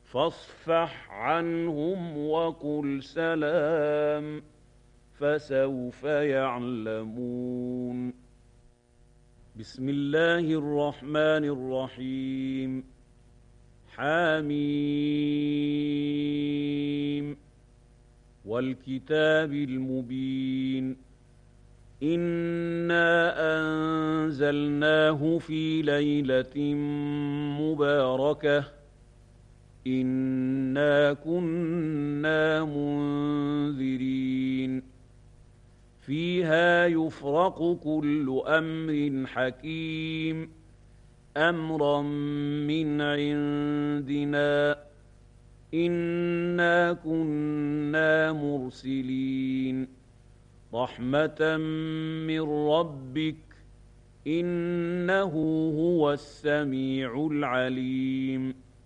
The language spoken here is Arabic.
فاصفح عنهم وقل سلام فسوف يعلمون. بسم الله الرحمن الرحيم. حميم والكتاب المبين. إنا أنزلناه في ليلة مباركة إنا كنا منذرين فيها يفرق كل أمر حكيم أمرا من عندنا إنا كنا مرسلين رحمة من ربك إنه هو السميع العليم.